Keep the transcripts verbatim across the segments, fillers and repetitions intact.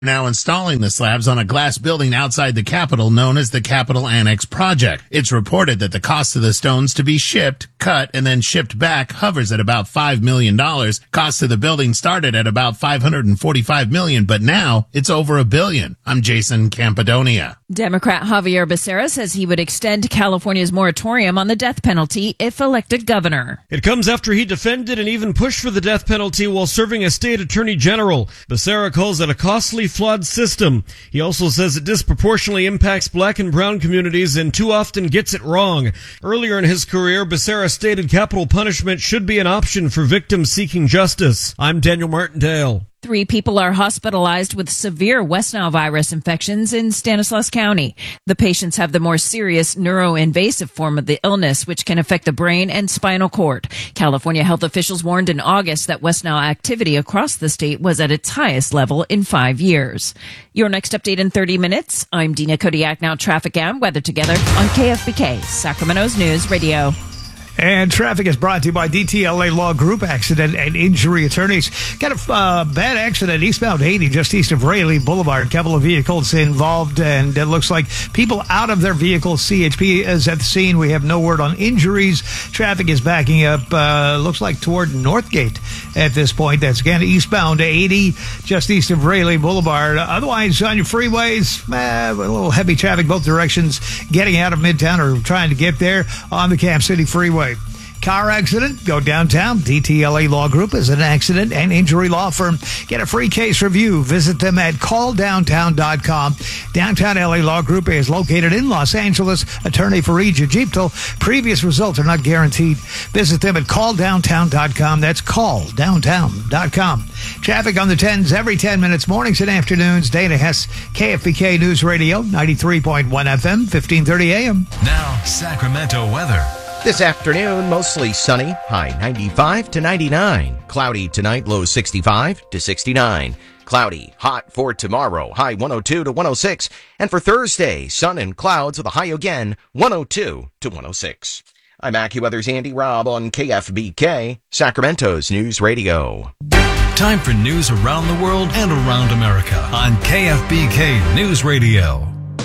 Now installing the slabs on a glass building outside the Capitol known as the Capitol Annex Project. It's reported that the cost of the stones to be shipped, cut, and then shipped back hovers at about five million dollars. Cost of the building started at about five hundred forty-five million dollars, but now it's over a billion. I'm Jason Campidonia. Democrat Javier Becerra says he would extend California's moratorium on the death penalty if elected governor. It comes after he defended and even pushed for the death penalty while serving as state attorney general. Becerra calls it a costly, flawed system. He also says it disproportionately impacts black and brown communities and too often gets it wrong. Earlier in his career, Becerra stated capital punishment should be an option for victims seeking justice. I'm Daniel Martindale. Three people are hospitalized with severe West Nile virus infections in Stanislaus County. The patients have the more serious neuroinvasive form of the illness, which can affect the brain and spinal cord. California health officials warned in August that West Nile activity across the state was at its highest level in five years. Your next update in thirty minutes. I'm Dina Kodiak. Now traffic and weather together on K F B K, Sacramento's News Radio. And traffic is brought to you by D T L A Law Group, accident and injury attorneys. Got a uh, bad accident eastbound eighty, just east of Raleigh Boulevard. A couple of vehicles involved, and it looks like people out of their vehicles. C H P is at the scene. We have no word on injuries. Traffic is backing up, uh, looks like toward Northgate at this point. That's again eastbound eighty, just east of Raleigh Boulevard. Otherwise, on your freeways, eh, a little heavy traffic both directions, getting out of Midtown or trying to get there on the Camp City Freeway. Car accident, go downtown. D T L A Law Group is an accident and injury law firm. Get a free case review. Visit them at call downtown dot com. Downtown L A Law Group is located in Los Angeles. Attorney Fareed Jajiptal. Previous results are not guaranteed. Visit them at call downtown dot com. That's call downtown dot com. Traffic on the tens every ten minutes, mornings and afternoons. Dana Hess, K F B K News Radio, ninety-three point one F M, fifteen thirty A M. Now, Sacramento weather. This afternoon, mostly sunny, high ninety-five to ninety-nine. Cloudy tonight, low sixty-five to sixty-nine. Cloudy, hot for tomorrow, high one oh two to one oh six. And for Thursday, sun and clouds with a high again, one oh two to one oh six. I'm AccuWeather's Andy Robb on K F B K, Sacramento's News Radio. Time for news around the world and around America on K F B K News Radio.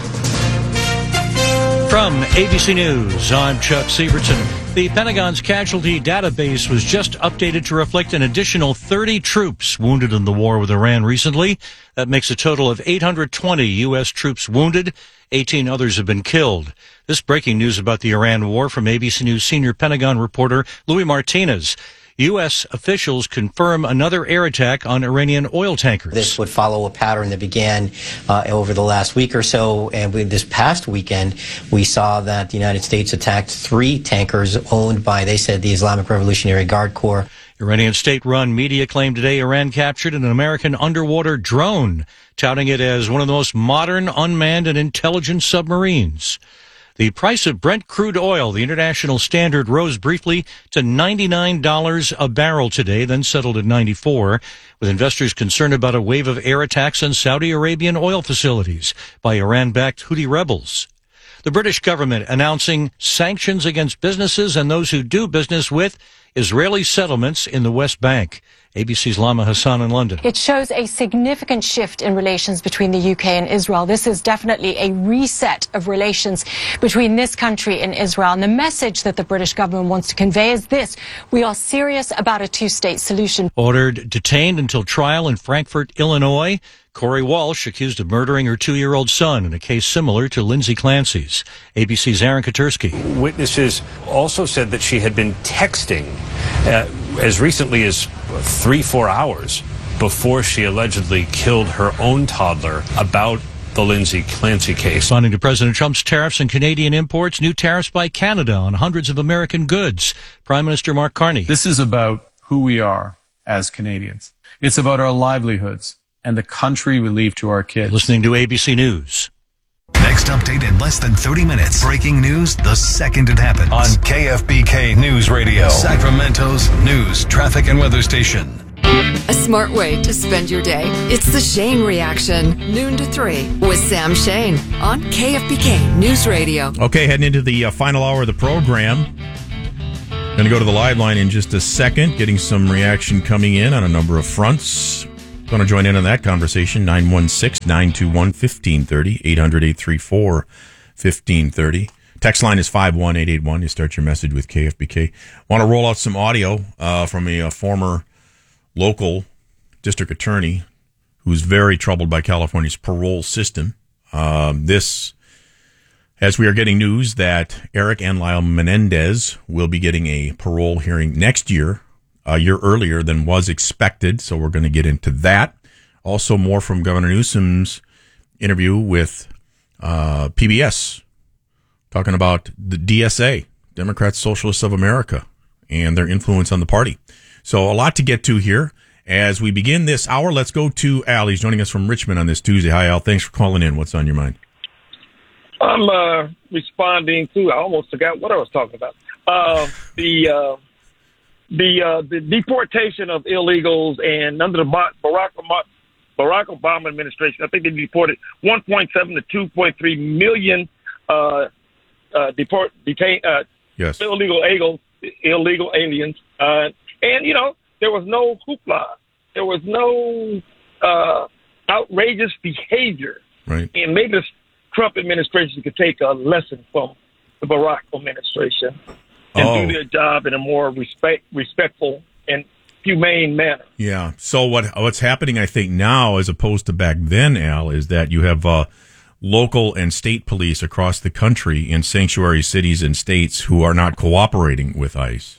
From A B C News, I'm Chuck Sievertson. The Pentagon's casualty database was just updated to reflect an additional thirty troops wounded in the war with Iran recently. That makes a total of eight hundred twenty U S troops wounded. eighteen others have been killed. This breaking news about the Iran war from A B C News senior Pentagon reporter Louis Martinez. U S officials confirm another air attack on Iranian oil tankers. This would follow a pattern that began uh, over the last week or so. And we, this past weekend, we saw that the United States attacked three tankers owned by, they said, the Islamic Revolutionary Guard Corps. Iranian state-run media claimed today Iran captured an American underwater drone, touting it as one of the most modern, unmanned, and intelligent submarines. The price of Brent crude oil, the international standard, rose briefly to ninety-nine dollars a barrel today, then settled at ninety-four dollars, with investors concerned about a wave of air attacks on Saudi Arabian oil facilities by Iran-backed Houthi rebels. The British government announcing sanctions against businesses and those who do business with Israeli settlements in the West Bank. A B C's Lama Hassan in London. It shows a significant shift in relations between the U K and Israel. This is definitely a reset of relations between this country and Israel. And the message that the British government wants to convey is this: we are serious about a two-state solution. Ordered detained until trial in Frankfort, Illinois. Corey Walsh accused of murdering her two-year-old son in a case similar to Lindsay Clancy's. A B C's Aaron Katursky. Witnesses also said that she had been texting uh, as recently as three, four hours before she allegedly killed her own toddler about the Lindsay Clancy case. Responding to President Trump's tariffs on Canadian imports, new tariffs by Canada on hundreds of American goods. Prime Minister Mark Carney. This is about who we are as Canadians. It's about our livelihoods and the country we leave to our kids. Listening to A B C News. Next update in less than thirty minutes. Breaking news the second it happens. On K F B K News Radio, Sacramento's news, traffic, and weather station. A smart way to spend your day. It's the Shane Reaction, noon to three, with Sam Shane on K F B K News Radio. Okay, heading into the uh, final hour of the program. Going to go to the live line in just a second, getting some reaction coming in on a number of fronts. Want to join in on that conversation? nine one six, nine two one, one five three zero, eight hundred, eight three four, one five three zero. Text line is five one eight eight one. You start your message with K F B K. Want to roll out some audio uh, from a, a former local district attorney who's very troubled by California's parole system. Um, this, as we are getting news that Eric and Lyle Menendez will be getting a parole hearing next year, a year earlier than was expected, so we're going to get into that. Also, more from Governor Newsom's interview with uh, P B S, talking about the D S A, Democrats Socialists of America, and their influence on the party. So a lot to get to here. As we begin this hour, let's go to Al. He's joining us from Richmond on this Tuesday. Hi, Al. Thanks for calling in. What's on your mind? I'm uh, responding to, I almost forgot what I was talking about, uh, the... Uh, The uh, the deportation of illegals, and under the Barack Obama, Barack Obama administration, I think they deported one point seven to two point three million uh, uh, deport detain uh, yes. illegal illegal illegal aliens, uh, and you know there was no hoopla, there was no uh, outrageous behavior, right? And maybe the Trump administration could take a lesson from the Barack administration. And oh. do their job in a more respect, respectful and humane manner. Yeah. So what what's happening, I think, now, as opposed to back then, Al, is that you have uh, local and state police across the country in sanctuary cities and states who are not cooperating with ICE.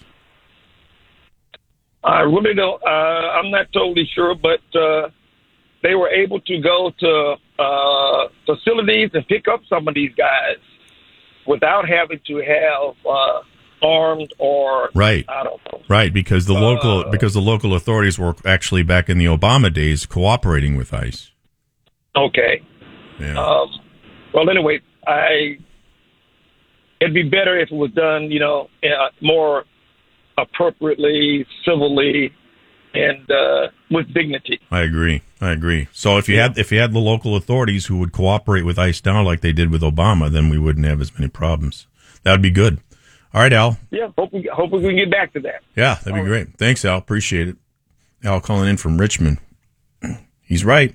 I really don't. Uh, I'm not totally sure, but uh, they were able to go to uh, facilities and pick up some of these guys without having to have. Uh, armed or right I don't know. Right, because the uh, local because the local authorities were actually back in the Obama days cooperating with ICE. Okay. Yeah. Um, well, anyway, I it'd be better if it was done, you know, uh, more appropriately, civilly, and uh, with dignity. I agree. I agree. So if you yeah. had if you had the local authorities who would cooperate with ICE now like they did with Obama, then we wouldn't have as many problems. That would be good. All right, Al. Yeah, hope we, hope we can get back to that. Yeah, that'd be All great. Right. Thanks, Al. Appreciate it. Al calling in from Richmond. He's right.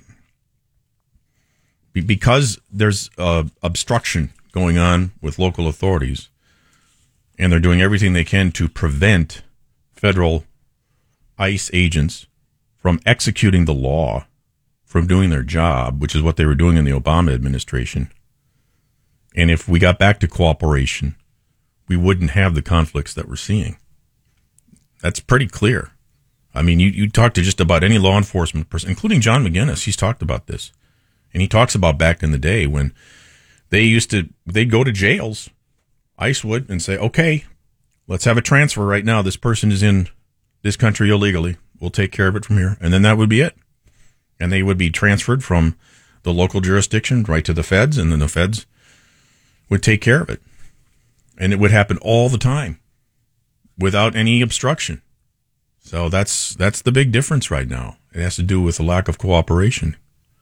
Be- because there's uh, obstruction going on with local authorities, and they're doing everything they can to prevent federal ICE agents from executing the law, from doing their job, which is what they were doing in the Obama administration. And if we got back to cooperation, we wouldn't have the conflicts that we're seeing. That's pretty clear. I mean, you, you talk to just about any law enforcement person, including John McGinnis. He's talked about this. And he talks about back in the day when they used to, they'd go to jails, ICE would, and say, okay, let's have a transfer right now. This person is in this country illegally. We'll take care of it from here. And then that would be it. And they would be transferred from the local jurisdiction right to the feds, and then the feds would take care of it. And it would happen all the time without any obstruction. So that's that's the big difference right now. It has to do with the lack of cooperation.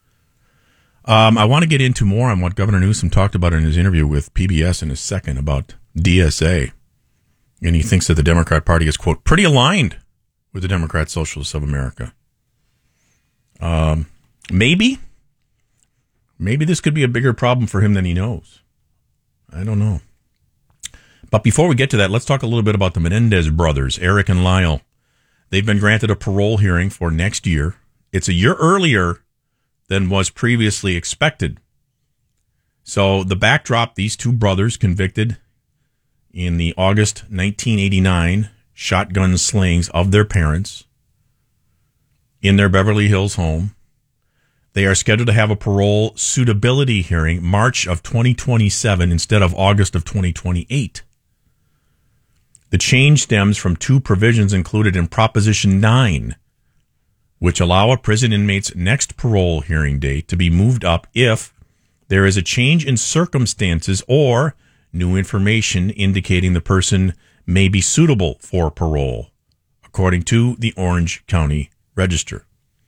Um, I want to get into more on what Governor Newsom talked about in his interview with P B S in a second about D S A. And he thinks that the Democrat Party is, quote, pretty aligned with the Democrat Socialists of America. Um, maybe. Maybe this could be a bigger problem for him than he knows. I don't know. But before we get to that, let's talk a little bit about the Menendez brothers, Eric and Lyle. They've been granted a parole hearing for next year. It's a year earlier than was previously expected. So the backdrop, these two brothers convicted in the August nineteen eighty-nine shotgun slayings of their parents in their Beverly Hills home. They are scheduled to have a parole suitability hearing March of twenty twenty-seven instead of August of twenty twenty-eight. The change stems from two provisions included in Proposition nine, which allow a prison inmate's next parole hearing date to be moved up if there is a change in circumstances or new information indicating the person may be suitable for parole, according to the Orange County Register.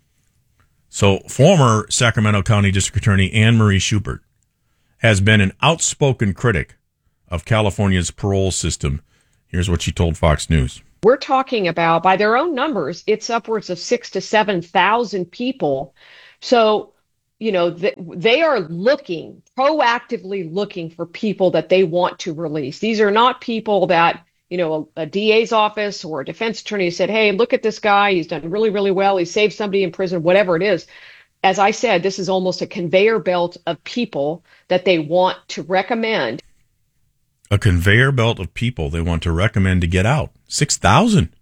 So former Sacramento County District Attorney Anne Marie Schubert has been an outspoken critic of California's parole system. Here's what she told Fox News. We're talking about, by their own numbers, it's upwards of six to seven thousand people. So, you know, th- they are looking, proactively looking for people that they want to release. These are not people that, you know, a, a D A's office or a defense attorney said, hey, look at this guy. He's done really, really well. He saved somebody in prison, whatever it is. As I said, this is almost a conveyor belt of people that they want to recommend. A conveyor belt of people they want to recommend to get out. six thousand.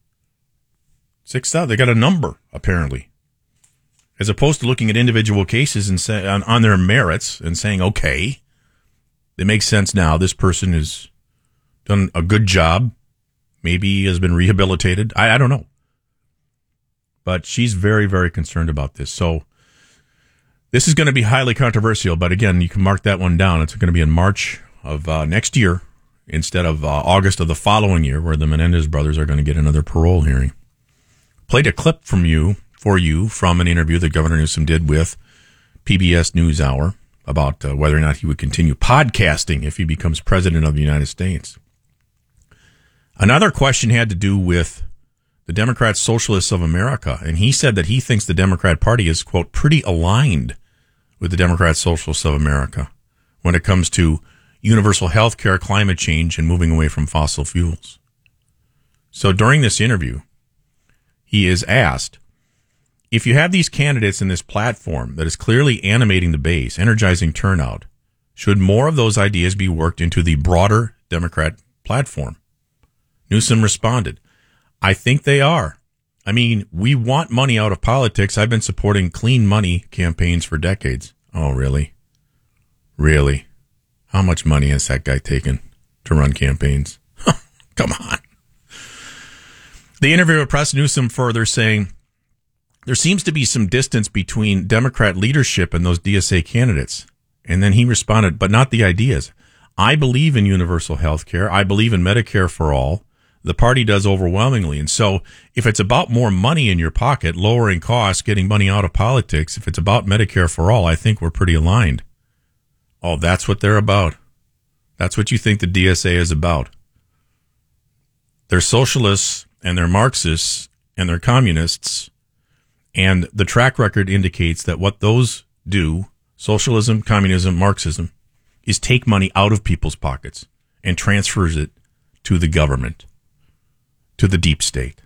six thousand. They got a number, apparently. As opposed to looking at individual cases and say, on, on their merits and saying, okay, it makes sense now. This person has done a good job. Maybe has been rehabilitated. I, I don't know. But she's very, very concerned about this. So this is going to be highly controversial. But again, you can mark that one down. It's going to be in March of uh, next year instead of uh, August of the following year, where the Menendez brothers are going to get another parole hearing. Played a clip from you for you from an interview that Governor Newsom did with P B S NewsHour about uh, whether or not he would continue podcasting if he becomes president of the United States. Another question had to do with the Democrat Socialists of America, and he said that he thinks the Democrat Party is, quote, pretty aligned with the Democrat Socialists of America when it comes to universal health care, climate change, and moving away from fossil fuels. So during this interview, he is asked, if you have these candidates in this platform that is clearly animating the base, energizing turnout, should more of those ideas be worked into the broader Democrat platform? Newsom responded, I think they are. I mean, we want money out of politics. I've been supporting clean money campaigns for decades. Oh, really? Really? How much money has that guy taken to run campaigns? Come on. The interviewer pressed Newsom further, saying, there seems to be some distance between Democrat leadership and those D S A candidates. And then he responded, but not the ideas. I believe in universal health care. I believe in Medicare for all. The party does overwhelmingly. And so if it's about more money in your pocket, lowering costs, getting money out of politics, if it's about Medicare for all, I think we're pretty aligned. Oh, that's what they're about. That's what you think the D S A is about. They're socialists and they're Marxists and they're communists. And the track record indicates that what those do, socialism, communism, Marxism, is take money out of people's pockets and transfers it to the government, to the deep state.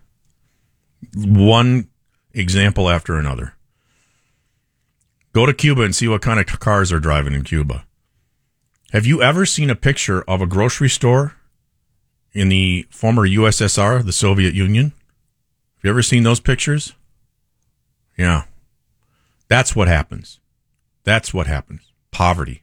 One example after another. Go to Cuba and see what kind of cars are driving in Cuba. Have you ever seen a picture of a grocery store in the former U S S R, the Soviet Union? Have you ever seen those pictures? Yeah. That's what happens. That's what happens. Poverty.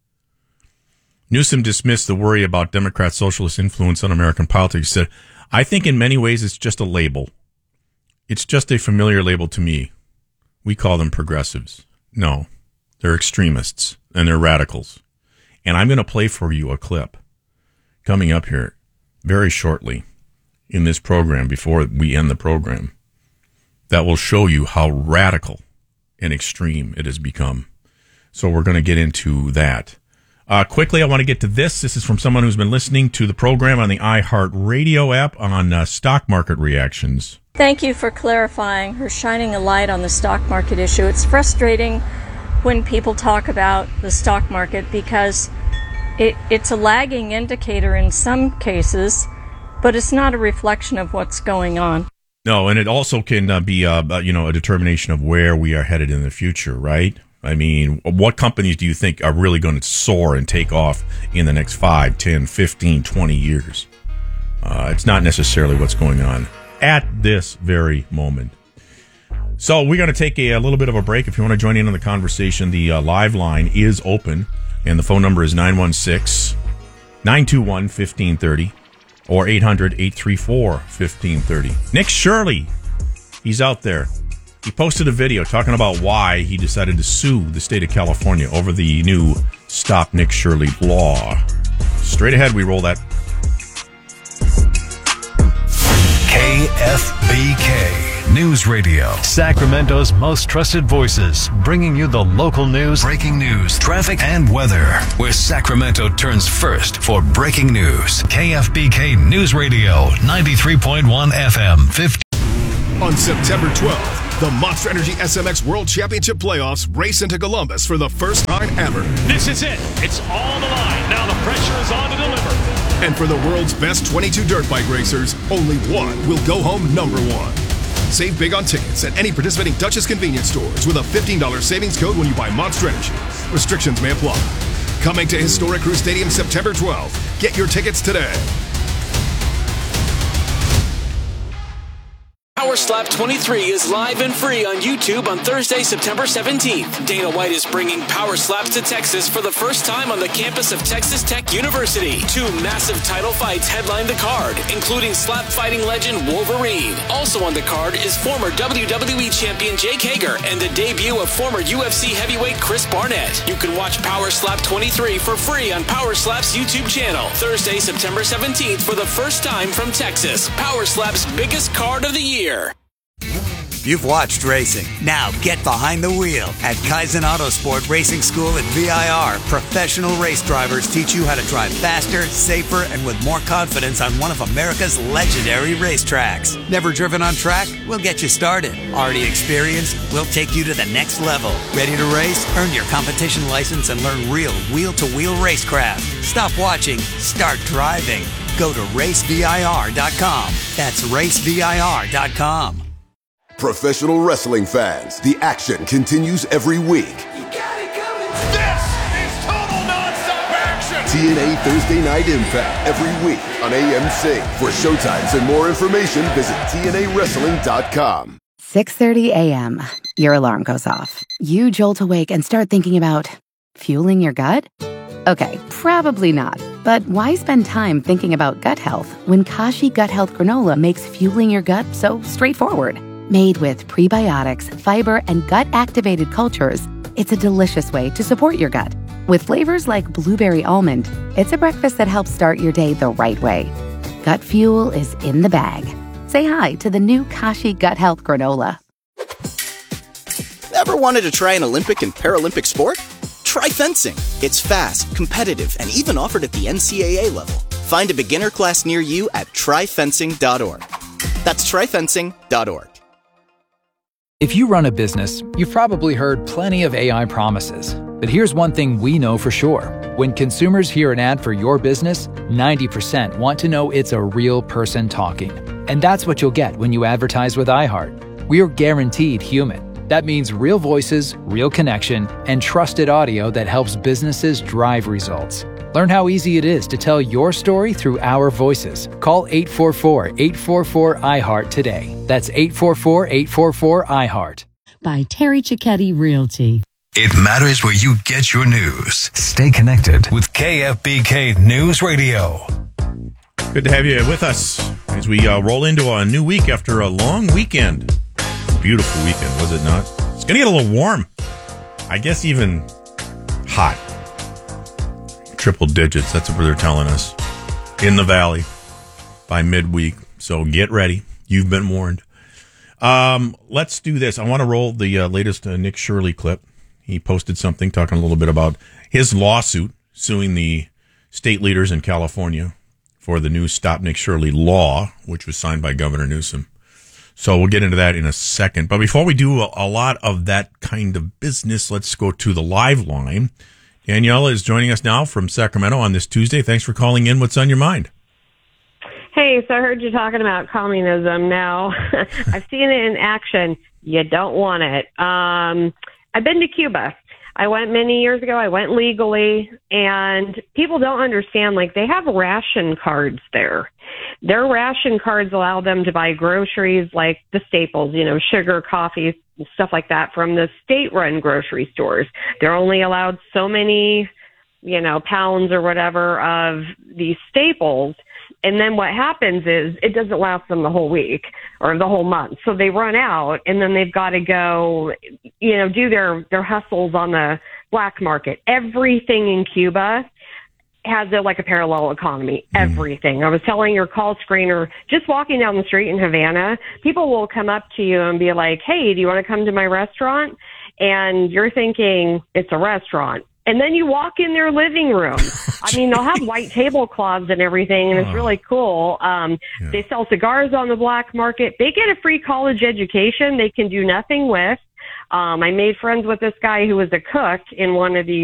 Newsom dismissed the worry about Democrat socialist influence on American politics. He said, I think in many ways it's just a label. It's just a familiar label to me. We call them progressives. No, they're extremists and they're radicals. And I'm going to play for you a clip coming up here very shortly in this program before we end the program that will show you how radical and extreme it has become. So we're going to get into that. Uh, quickly, I want to get to this. This is from someone who's been listening to the program on the iHeartRadio app on uh, stock market reactions. Thank you for clarifying or shining a light on the stock market issue. It's frustrating when people talk about the stock market because it, it's a lagging indicator in some cases, but it's not a reflection of what's going on. No, and it also can uh, be, uh, you know, a determination of where we are headed in the future, right? I mean, what companies do you think are really going to soar and take off in the next five, ten, fifteen, twenty years? Uh, it's not necessarily what's going on at this very moment. So we're going to take a, a little bit of a break. If you want to join in on the conversation, the uh, live line is open, and the phone number is nine one six, nine two one, one five three zero or eight hundred, eight three four, one five three zero. Nick Shirley, he's out there. He posted a video talking about why he decided to sue the state of California over the new Stop Nick Shirley law. Straight ahead, we roll that. K F B K. News Radio. Sacramento's most trusted voices, bringing you the local news, Breaking news, traffic, and weather. Where Sacramento turns first for breaking news. K F B K News Radio, ninety-three point one F M, fifty. On September twelfth, the Monster Energy S M X World Championship Playoffs race into Columbus for the first time ever. This is it. It's all on the line. Now the pressure is on to deliver. And for the world's best twenty-two dirt bike racers, only one will go home number one. Save big on tickets at any participating Duchess convenience stores with a fifteen dollars savings code when you buy Monster Energy. Restrictions may apply. Coming to historic Crew Stadium September twelfth. Get your tickets today. Power Slap twenty-three is live and free on YouTube on Thursday, September seventeenth. Dana White is bringing Power Slaps to Texas for the first time on the campus of Texas Tech University. Two massive title fights headline the card, including slap fighting legend Wolverine. Also on the card is former W W E champion Jake Hager and the debut of former U F C heavyweight Chris Barnett. You can watch Power Slap twenty-three for free on Power Slap's YouTube channel. Thursday, September seventeenth for the first time from Texas. Power Slap's biggest card of the year. You've watched racing. Now get behind the wheel. At Kaizen Autosport Racing School at V I R, professional race drivers teach you how to drive faster, safer, and with more confidence on one of America's legendary racetracks. Never driven on track? We'll get you started. Already experienced? We'll take you to the next level. Ready to race? Earn your competition license and learn real wheel-to-wheel racecraft. Stop watching. Start driving. Go to race V I R dot com. That's race V I R dot com. Professional wrestling fans, the action continues every week. You got it coming. This is total nonstop action. T N A Thursday Night Impact every week on A M C. For showtimes and more information, visit T N A wrestling dot com. six thirty a.m. Your alarm goes off. You jolt awake and start thinking about fueling your gut? Okay, probably not. But why spend time thinking about gut health when Kashi Gut Health Granola makes fueling your gut so straightforward? Made with prebiotics, fiber, and gut-activated cultures, it's a delicious way to support your gut. With flavors like blueberry almond, it's a breakfast that helps start your day the right way. Gut fuel is in the bag. Say hi to the new Kashi Gut Health Granola. Ever wanted to try an Olympic and Paralympic sport? Try fencing. It's fast, competitive, and even offered at the N C double A level. Find a beginner class near you at try fencing dot org. That's try fencing dot org. If you run a business, you've probably heard plenty of A I promises. But here's one thing we know for sure. When consumers hear an ad for your business, ninety percent want to know it's a real person talking. And that's what you'll get when you advertise with iHeart. We're guaranteed human. That means real voices, real connection, and trusted audio that helps businesses drive results. Learn how easy it is to tell your story through our voices. Call eight four four, eight four four, I heart today. That's eight four four, eight four four, I heart. By Terry Cicchetti Realty. It matters where you get your news. Stay connected with K F B K News Radio. Good to have you with us as we uh, roll into a new week after a long weekend. Beautiful weekend, was it not? It's going to get a little warm. I guess even hot. Triple digits, that's what they're telling us. In the valley by midweek. So get ready. You've been warned. Um, let's do this. I want to roll the uh, latest uh, Nick Shirley clip. He posted something talking a little bit about his lawsuit suing the state leaders in California for the new Stop Nick Shirley law, which was signed by Governor Newsom. So we'll get into that in a second. But before we do a, a lot of that kind of business, let's go to the live line. Danielle is joining us now from Sacramento on this Tuesday. Thanks for calling in. What's on your mind? Hey, so I heard you talking about communism now. I've seen it in action. You don't want it. Um, I've been to Cuba. I went many years ago. I went legally, and people don't understand, like, they have ration cards there. Their ration cards allow them to buy groceries like the staples, you know, sugar, coffee, stuff like that from the state-run grocery stores. They're only allowed so many, you know, pounds or whatever of these staples. And then what happens is it doesn't last them the whole week or the whole month. So they run out, and then they've got to go, you know, do their, their hustles on the black market. Everything in Cuba has a, like a parallel economy, everything. I was telling your call screener, just walking down the street in Havana, people will come up to you and be like, hey, do you want to come to my restaurant? And you're thinking it's a restaurant. And then you walk in their living room. I mean, they'll have white tablecloths and everything, and it's really cool. Um, yeah. They sell cigars on the black market. They get a free college education they can do nothing with. Um, I made friends with this guy who was a cook in one of these